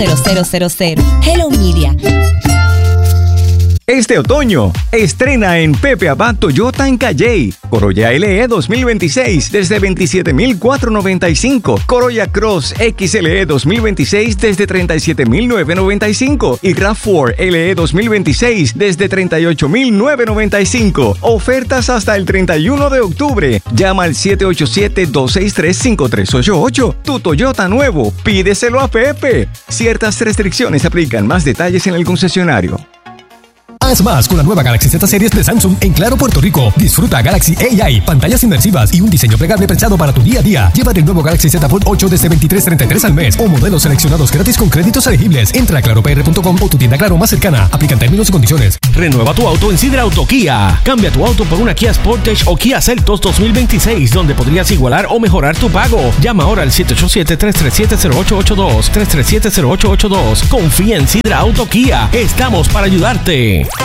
0000. Hello Media. Este otoño, estrena en Pepe Abad Toyota en Calley. Corolla LE 2026 desde $27,495. Corolla Cross XLE 2026 desde $37,995. Y RAV4 LE 2026 desde $38,995. Ofertas hasta el 31 de octubre. Llama al 787-263-5388. Tu Toyota nuevo, pídeselo a Pepe. Ciertas restricciones aplican. Más detalles en el concesionario. Haz más con la nueva Galaxy Z Series de Samsung en Claro, Puerto Rico. Disfruta Galaxy AI, pantallas inmersivas y un diseño plegable pensado para tu día a día. Llévate el nuevo Galaxy Z Fold 8 desde $23.33 al mes o modelos seleccionados gratis con créditos elegibles. Entra a claropr.com o tu tienda Claro más cercana. Aplican términos y condiciones. Renueva tu auto en Sidra Auto Kia. Cambia tu auto por una Kia Sportage o Kia Seltos 2026, donde podrías igualar o mejorar tu pago. Llama ahora al 787-337-0882. 337-0882. Confía en Sidra Auto Kia. Estamos para ayudarte.